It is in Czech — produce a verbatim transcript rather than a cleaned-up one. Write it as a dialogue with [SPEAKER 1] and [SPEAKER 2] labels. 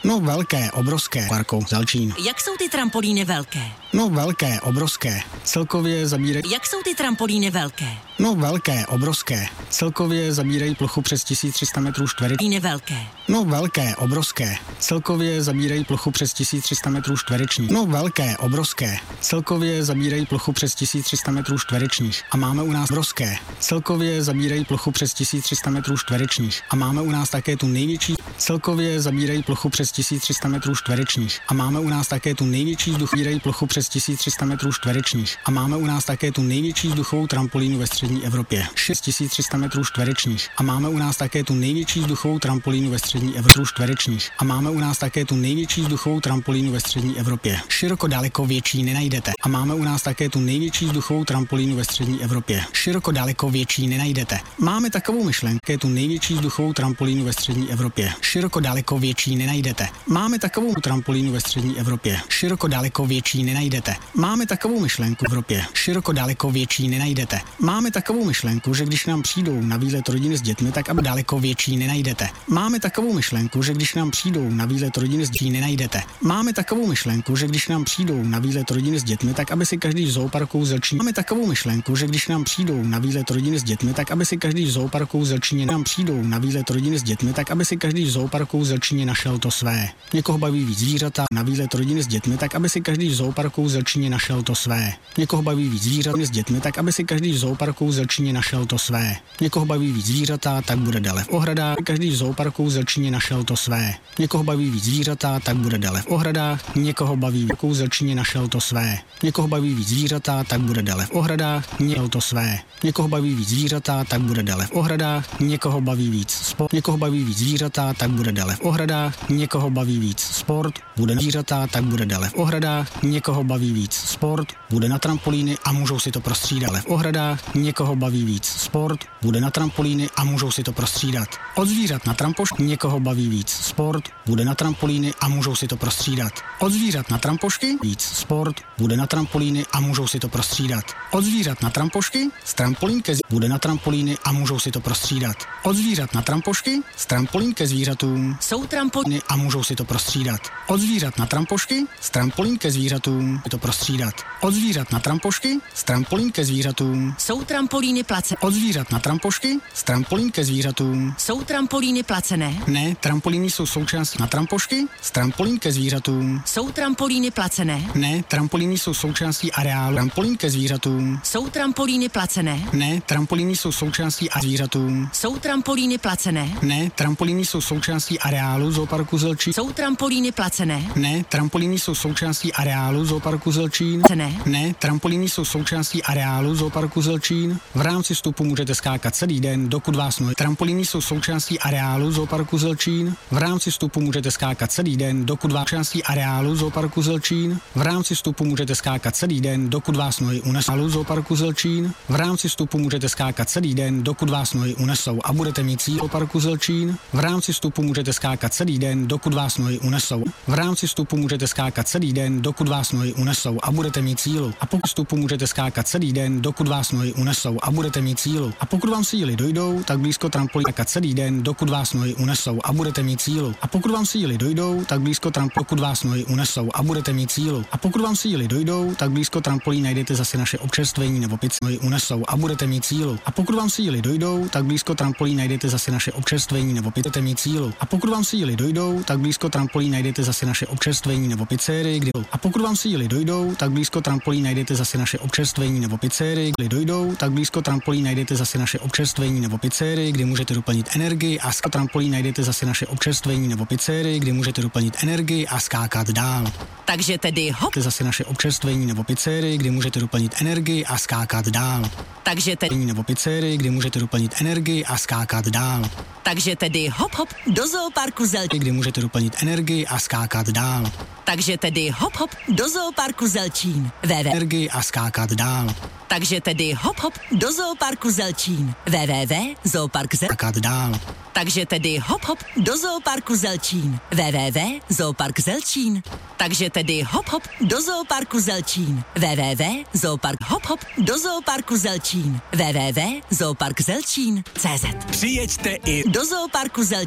[SPEAKER 1] No velké, obrovské, Parko Zelčín.
[SPEAKER 2] Jak jsou ty trampolíny velké?
[SPEAKER 1] No velké, obrovské, celkově zabírají...
[SPEAKER 2] Jak jsou ty trampolíny velké?
[SPEAKER 1] No velké, obrovské, celkově zabírají plochu přes tisíc tři sta metrů čtverečních.
[SPEAKER 2] velké.
[SPEAKER 1] No velké, obrovské, celkově zabírají plochu přes tisíc tři sta metrů čtverečních. No velké, obrovské, celkově zabírají plochu přes tisíc tři sta metrů čtverečních. A máme u nás obrovské, celkově zabírají plochu přes tisíc tři sta metrů čtverečních. A máme u nás také tu největší, celkově zabírají plochu přes tisíc tři sta metrů čtverečních. A máme u nás také tu největší vzduch, zabírají plochu přes tisíc tři sta metrů čtverečních. A máme u nás také tu největší vzduchovou trampolínu ve střední Evropě. šest tisíc tři sta metrů čtverečních. A máme u nás také tu největší vzduchovou trampolínu ve střední Evropě čtverečních. A máme u nás také tu největší vzduchovou trampolínu ve střední Evropě. Široko daleko větší nenajdete. A máme u nás také tu největší vzduchovou trampolínu ve střední Evropě. Široko daleko větší nenajdete. Máme takovou myšlenku, je tu největší vzduchovou trampolínu ve střední Evropě. Široko daleko větší nenajdete. Máme takovou trampolínu ve střední Evropě. Široko daleko větší nenajdete. Máme takovou myšlenku v Evropě. Široko daleko větší nenajdete. Máme takovou myšlenku, že když nám přijdou na výlet rodiny s dětmi, tak aby daleko větší nenajdete. Máme takovou myšlenku, že když nám přijdou na výlet rodiny s dětmi, nenajdete. Máme takovou myšlenku, že když nám přijdou na výlet rodiny s dětmi, tak aby si každý v zooparku v Zelčíně. Máme takovou myšlenku, že když nám přijdou na výlet rodiny s dětmi, tak aby si každý v zooparku v Zelčíně nám přijdou na výlet rodiny s dětmi, tak aby si každý v zooparku v Zelčíně našel to své. Někoho baví víc zvířata na výlet rodiny s dětmi, tak aby si každý v zooparku v Zelčíně našel to své. Někoho baví víc zvířata s dětmi, tak aby si každý v zooparku v Zelčíně našel to své. Někoho baví víc zvířata, tak bude dále v ohradách, každý v zooparku v Zelčíně našel to své. Někoho baví víc zvířata, tak bude dále v ohradách, někoho baví v Zelčíně našel to své. Někoho baví víc zvířata, tak bude dále v ohradách, někoho to své. Někoho baví víc zvířata, tak bude dále v ohradách, někoho baví víc sport. Někoho baví víc zvířata, tak bude dále v ohradách, někoho baví víc sport, bude na zvířata, tak bude dále v ohradách, někoho baví víc sport, bude na trampolíny a můžou si to prostřídat v ohradách, někoho baví víc sport, bude na trampolíny a můžou si to prostřídat. Od zvířat na trampošky, někoho baví víc sport, bude na trampolíny a můžou si to prostřídat. Od zvířat na trampošky, víc sport, bude na trampolíny a můžou si to prostřídat. Od zvířat na trampošky, z trampolín ke bude na trampolíny a můžou si to prostřídat. Od zvířat na trampošky, z trampolín ke zvířatům,
[SPEAKER 2] jsou trampolíny
[SPEAKER 1] a můžou si to prostřídat. Od zvířat na trampošky, z trampolín ke zvířatům, si to prostřídat. Od zvířat na trampošky, z trampolín ke zvířatům,
[SPEAKER 2] jsou trampolíny placené.
[SPEAKER 1] Od zvířat na trampošky, z trampolín ke zvířatům,
[SPEAKER 2] jsou trampolíny placené.
[SPEAKER 1] Ne, trampolíny jsou součástí na trampošky, z trampolín ke zvířatům,
[SPEAKER 2] jsou trampolíny placené.
[SPEAKER 1] Ne, trampolíny jsou součástí areálu trampolín ke zvířatům,
[SPEAKER 2] jsou trampolíny placené.
[SPEAKER 1] Ne, trampolíny jsou součástí a zvířatům,
[SPEAKER 2] jsou trampolíny placené.
[SPEAKER 1] Ne, trampolíny jsou součástí areálu zooparku Zelčín,
[SPEAKER 2] jsou trampolíny placené.
[SPEAKER 1] Ne, trampolíny jsou součástí areálu zooparku Zelčín,
[SPEAKER 2] Ne.
[SPEAKER 1] Ne, trampolíny jsou součástí areálu zooparku Zelčín. V rámci vstupu můžete skákat celý den, dokud vás nohy. Trampolíny jsou součástí areálu zooparku Zelčín. V rámci vstupu můžete skákat celý den, dokud vás součástí areálu zooparku Zelčín. V rámci vstupu můžete skákat celý den, dokud vás nohy unesou. Zooparku Zelčín. V rámci vstupu můžete skákat celý den, dokud vás nohy unesou a budete mít cíl zooparku Zelčín. V rámci vstupu můžete skákat celý den, dokud vás nohy unesou. V rámci vstupu můžete skákat celý den, dokud vás nohy unesou a budete mít cíl. A pokud vstupu můžete skákat celý den, dokud vás nohy unesou a budete mít cíl. A pokud vám síly dojdou, tak blízko trampolínu skákat celý den, dokud vás nohy unesou a budete mít cíl. A pokud vám síly dojdou, tak blízko trampolínu, dokud vás nohy unesou a budete mít cíl. A pokud vám síly dojdou, tak blízko trampolín najdete zase naše občerstvení nebo pizzu nohy unesou a budete mít cíl. A pokud vám síly dojdou, tak blízko trampolín najdete zase naše občerstvení nebo budete mít cíl. A pokud vám síly dojdou, tak blízko trampolín najdete zase naše občerstvení nebo pizzerii, kdy a pokud vám síly dojdou, tak blízko trampolín najdete zase naše občerstvení nebo pizzerii, kdy dojdou, tak blízko trampolín najdete zase naše občerstvení nebo pizzerii, kdy můžete doplnit energii a z trampolín najdete zase naše občerstvení nebo pizzerii, kdy můžete doplnit energii a skákat dál.
[SPEAKER 2] Takže tedy hop.
[SPEAKER 1] Zase naše občerstvení nebo pizzerii, kdy můžete doplnit energii a skákat dál.
[SPEAKER 2] Takže tedy
[SPEAKER 1] nebo pizzerii, kdy můžete doplnit energii a skákat dál.
[SPEAKER 2] Takže tedy hop hop do zooparku Zelčín,
[SPEAKER 1] kdy můžete doplnit energii a skákat dál.
[SPEAKER 2] Takže tedy hop hop do zooparku Zelčín. W W W
[SPEAKER 1] Energii a skákat dál.
[SPEAKER 2] Takže tedy hop hop do zooparku Zelčín. W W W tečka zoopark Zelčín.
[SPEAKER 1] Skákat dál.
[SPEAKER 2] Takže tedy hop hop do zooparku Zelčín. W W W tečka zoopark Zelčín. Takže tedy hop hop do zooparku Zelčín. W W W tečka zoopark hop hop do zooparku Zelčín. W W W tečka zoopark Zelčín tečka cé zet.
[SPEAKER 3] Přijeďte i
[SPEAKER 2] do zooparku Zelčín.